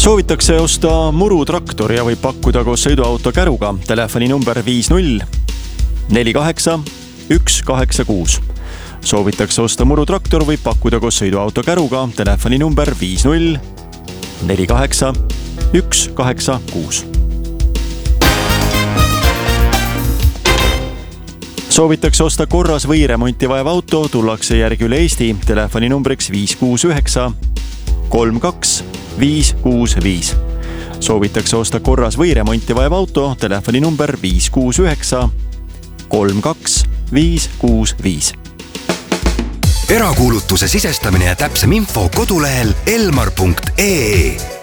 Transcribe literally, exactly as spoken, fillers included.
Soovitakse osta murutraktor ja võib pakkuda koos sõiduauto käruga. Telefoni number viis null neli kaheksa üks kaheksa kuus. Soovitakse osta murutraktor võib pakkuda koos sõiduauto käruga. Telefoni number viis null neli kaheksa üks kaheksa kuus. Soovitakse osta korras või remonti vajav auto, tullakse järgi üle Eesti. Telefoni numbriks viis kuus üheksa kolm kaks viis kuus viis. Soovitakse osta korras või remonti vajav auto. Telefoni number viis kuus üheksa kolm kaks viis kuus viis. Erakuulutuse sisestamine ja täpsem info kodulehel elmar punkt ee.